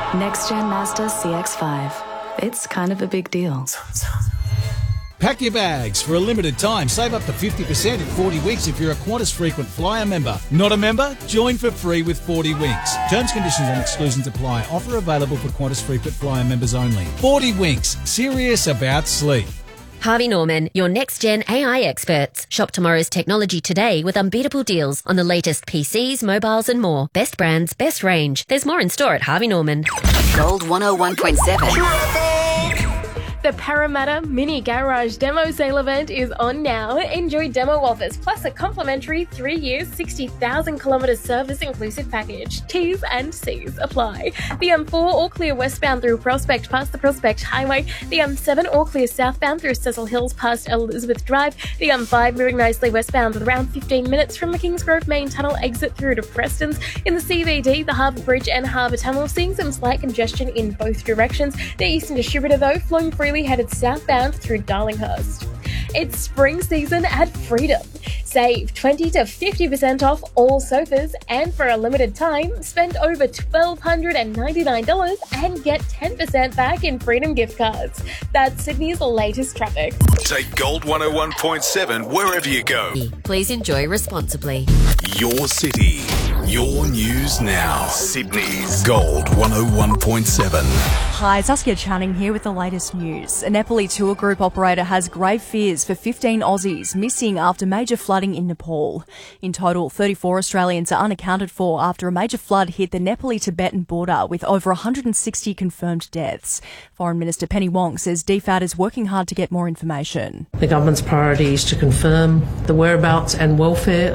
Next Gen Mazda CX-5. It's kind of a big deal. Pack your bags. For a limited time, save up to 50% in 40 Winks if you're a Qantas Frequent Flyer member. Not a member? Join for free with 40 Winks. Terms, conditions and exclusions apply. Offer available for Qantas Frequent Flyer members only. 40 Winks. Serious about sleep. Harvey Norman, your next-gen AI experts. Shop tomorrow's technology today with unbeatable deals on the latest PCs, mobiles and more. Best brands, best range. There's more in store at Harvey Norman. Gold 101.7. The Parramatta Mini Garage Demo Sale event is on now. Enjoy demo offers plus a complimentary 3-year, 60,000 kilometre service inclusive package. T's and C's apply. The M4 all clear westbound through Prospect past the Prospect Highway. The M7 all clear southbound through Cecil Hills past Elizabeth Drive. The M5 moving nicely westbound with around 15 minutes from the Kingsgrove Main Tunnel exit through to Prestons. In the CBD, the Harbour Bridge and Harbour Tunnel seeing some slight congestion in both directions. The Eastern Distributor though flowing freely headed southbound through Darlinghurst. It's spring season at Freedom. Save 20 to 50% off all sofas, and for a limited time, spend over $1,299 and get 10% back in Freedom gift cards. That's Sydney's latest traffic. Take Gold 101.7 wherever you go. Please enjoy responsibly. Your city, your news now. Sydney's Gold 101.7. Hi, Saskia Channing here with the latest news. A Nepali tour group operator has grave fears for 15 Aussies missing after major flooding in Nepal. In total, 34 Australians are unaccounted for after a major flood hit the Nepali-Tibetan border with over 160 confirmed deaths. Foreign Minister Penny Wong says DFAT is working hard to get more information. The government's priority is to confirm the whereabouts and welfare